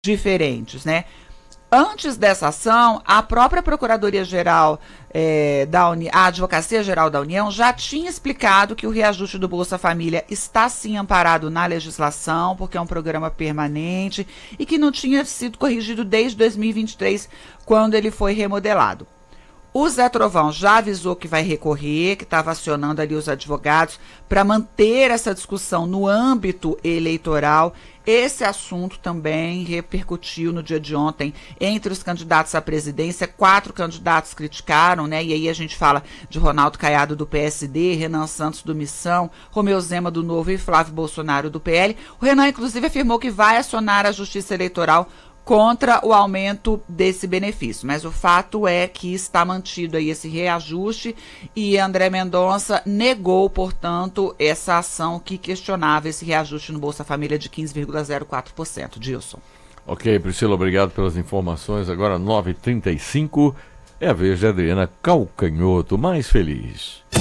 diferentes, né? Antes dessa ação, a própria Procuradoria-Geral a Advocacia-Geral da União já tinha explicado que o reajuste do Bolsa Família está sim amparado na legislação, porque é um programa permanente e que não tinha sido corrigido desde 2023, quando ele foi remodelado. O Zé Trovão já avisou que vai recorrer, que estava acionando ali os advogados para manter essa discussão no âmbito eleitoral. Esse assunto também repercutiu no dia de ontem entre os candidatos à presidência. 4 candidatos criticaram, né? E aí a gente fala de Ronaldo Caiado do PSD, Renan Santos do Missão, Romeu Zema do Novo e Flávio Bolsonaro do PL. O Renan, inclusive, afirmou que vai acionar a Justiça Eleitoral contra o aumento desse benefício, mas o fato é que está mantido aí esse reajuste e André Mendonça negou, portanto, essa ação que questionava esse reajuste no Bolsa Família de 15,04%. Dilson. Ok, Priscila, obrigado pelas informações. Agora 9h35, é a vez de Adriana Calcanhoto, mais feliz.